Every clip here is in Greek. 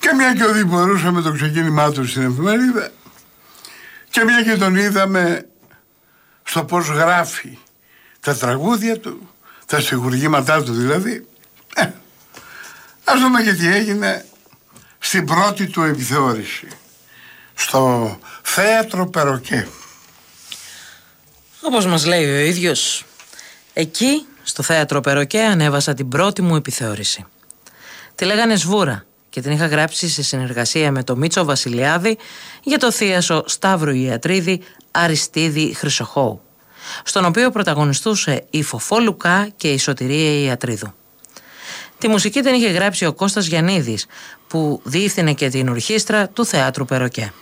Και μια και οδηπορούσαμε το ξεκίνημά του στην εφημερίδα, και μια και τον είδαμε στο πώς γράφει τα τραγούδια του, τα σιγουργήματά του δηλαδή, ας δούμε και τι έγινε στην πρώτη του επιθεώρηση στο θέατρο Περοκέ. Όπως μας λέει ο ίδιος, εκεί στο θέατρο Περοκέ ανέβασα την πρώτη μου επιθεώρηση. Τη λέγανε Σβούρα και την είχα γράψει σε συνεργασία με τον Μίτσο Βασιλιάδη για το θίασο Σταύρου Ιατρίδη Αριστίδη Χρυσοχώου, στον οποίο πρωταγωνιστούσε η Φωφό Λουκά και η Σωτηρία Ιατρίδου. Τη μουσική την είχε γράψει ο Κώστας Γιαννίδης, που διεύθυνε και την ορχήστρα του Θεάτρου Περοκέ.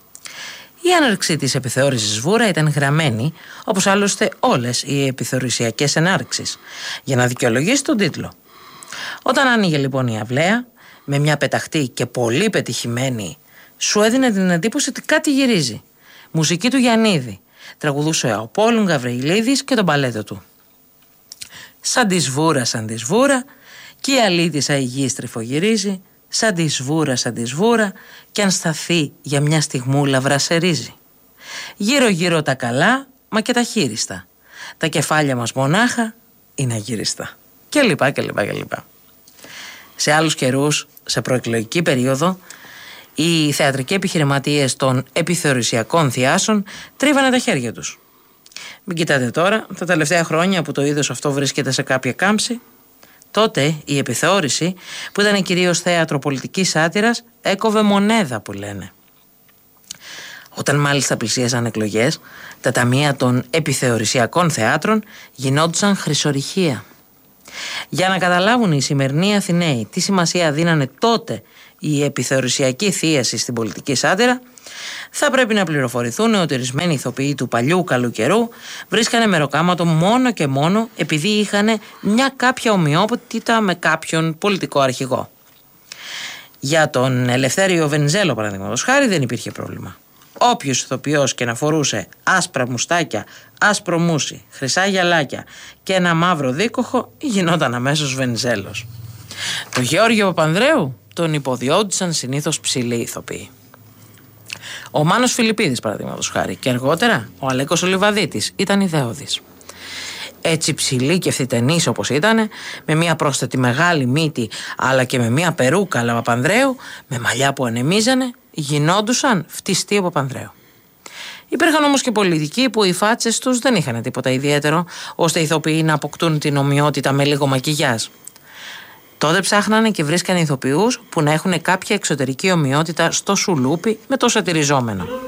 Η έναρξη της επιθεώρησης Βούρα ήταν γραμμένη, όπως άλλωστε όλες οι επιθεωρησιακές ενάρξεις, για να δικαιολογήσει τον τίτλο. Όταν άνοιγε λοιπόν η αυλαία, με μια πεταχτή και πολύ πετυχημένη, σου έδινε την εντύπωση ότι κάτι γυρίζει. Μουσική του Γιαννίδη. Τραγουδούσε ο Πόλουν Γαβριλίδης και τον παλέτο του. Σαν τη σβούρα, σαν τη σβούρα, και η αλήτησα η γη στριφογυρίζει, σαν τη σβούρα, κι αν σταθεί για μια στιγμούλα βρασερίζει. Γύρω γύρω τα καλά, μα και τα χείριστα. Τα κεφάλια μας μονάχα είναι αγύριστα. Και λοιπά και λοιπά και λοιπά. Σε άλλους καιρούς, σε προεκλογική περίοδο, οι θεατρικοί επιχειρηματίες των επιθεωρησιακών θειάσεων τρίβανε τα χέρια τους. Μην κοιτάτε τώρα, τα τελευταία χρόνια που το είδος αυτό βρίσκεται σε κάποια κάμψη, τότε η επιθεώρηση, που ήταν κυρίως θέατρο πολιτικής σάτυρας, έκοβε μονέδα που λένε. Όταν μάλιστα πλησίαζαν εκλογές, τα ταμεία των επιθεωρησιακών θεάτρων γινόντουσαν χρυσορυχεία. Για να καταλάβουν οι σημερινοί Αθηναίοι τι σημασία δίνανε τότε η επιθεωρησιακή θίαση στην πολιτική σάτυρα, θα πρέπει να πληροφορηθούν ότι ορισμένοι ηθοποιοί του παλιού καλού καιρού βρίσκανε μεροκάματο μόνο και μόνο επειδή είχαν μια κάποια ομοιότητα με κάποιον πολιτικό αρχηγό. Για τον Ελευθέριο Βενιζέλο, παραδείγματος χάρη, δεν υπήρχε πρόβλημα. Όποιος ηθοποιός και να φορούσε άσπρα μουστάκια, άσπρο μουσι, χρυσά γυαλάκια και ένα μαύρο δίκοχο, γινόταν αμέσως Βενιζέλος. Το Γεώργιο Παπανδρέου τον υποδιόντουσαν συνήθως ψηλοί ηθοποιοί. Ο Μάνος Φιλιππίδης, παραδείγματος χάρη, και αργότερα ο Αλέκος Ολιβαδίτης ήταν ιδεώδης. Έτσι ψηλοί και φθιτενείς όπως ήτανε, με μια πρόσθετη μεγάλη μύτη αλλά και με μια περούκα αλλά Παπανδρέου, με μαλλιά που ανεμίζανε, γινόντουσαν φτιστοί από Παπανδρέου. Υπήρχαν όμως και πολιτικοί που οι φάτσες τους δεν είχαν τίποτα ιδιαίτερο, ώστε οι ηθοποιοί να αποκτούν την ομοιότητα με λίγο μακιγιάζ. Τότε ψάχνανε και βρίσκανε ηθοποιούς που να έχουν κάποια εξωτερική ομοιότητα στο σουλούπι με το σατιριζόμενο.